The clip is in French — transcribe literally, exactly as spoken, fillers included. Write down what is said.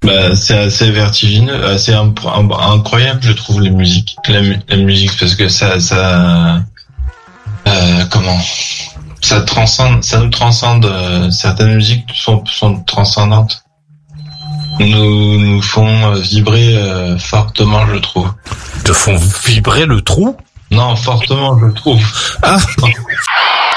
Bah, c'est assez vertigineux, assez imp- incroyable, je trouve, les musiques. La, mu- la musique, parce que ça, ça, euh, comment, ça transcende, ça nous transcende. euh, certaines musiques sont, sont transcendantes, nous, nous font euh, vibrer euh, fortement, je trouve. Te font vibrer le trou? Non, fortement, je trouve. Ah.